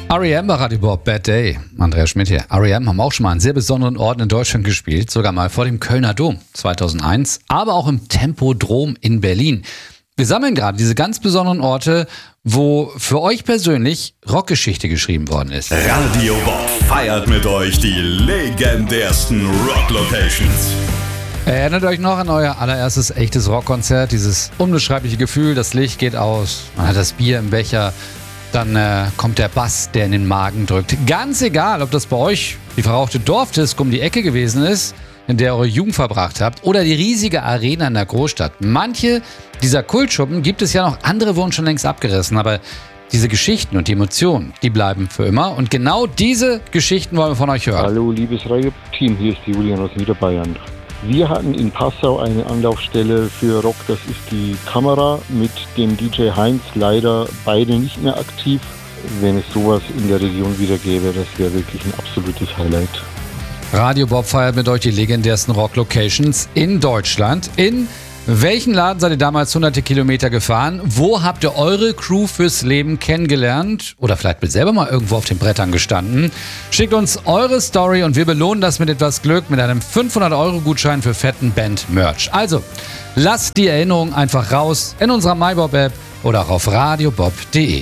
R.E.M. bei Radio Bob, Bad Day. Andreas Schmidt hier. R.E.M. haben auch schon mal an sehr besonderen Orten in Deutschland gespielt, sogar mal vor dem Kölner Dom 2001, aber auch im Tempodrom in Berlin. Wir sammeln gerade diese ganz besonderen Orte, wo für euch persönlich Rockgeschichte geschrieben worden ist. Radio Bob feiert mit euch die legendärsten Rock-Locations. Erinnert euch noch an euer allererstes echtes Rockkonzert? Dieses unbeschreibliche Gefühl, das Licht geht aus, man hat das Bier im Becher, dann kommt der Bass, der in den Magen drückt. Ganz egal, ob das bei euch die verrauchte Dorfdisco um die Ecke gewesen ist, in der ihr eure Jugend verbracht habt, oder die riesige Arena in der Großstadt. Manche dieser Kultschuppen gibt es ja noch, andere wurden schon längst abgerissen, aber diese Geschichten und die Emotionen, die bleiben für immer. Und genau diese Geschichten wollen wir von euch hören. Hallo, liebes Radio-Team, hier ist die Julian aus Niederbayern. Wir hatten in Passau eine Anlaufstelle für Rock, das ist die Kamera mit dem DJ Heinz, leider beide nicht mehr aktiv. Wenn es sowas in der Region wieder gäbe, das wäre wirklich ein absolutes Highlight. Radio Bob feiert mit euch die legendärsten Rock-Locations in Deutschland. In welchen Laden seid ihr damals hunderte Kilometer gefahren? Wo habt ihr eure Crew fürs Leben kennengelernt? Oder vielleicht mit selber mal irgendwo auf den Brettern gestanden? Schickt uns eure Story und wir belohnen das mit etwas Glück mit einem 500-Euro-Gutschein für fetten Band-Merch. Also, lasst die Erinnerung einfach raus in unserer MyBob-App oder auch auf radiobob.de.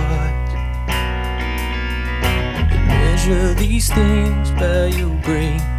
These things by your grace.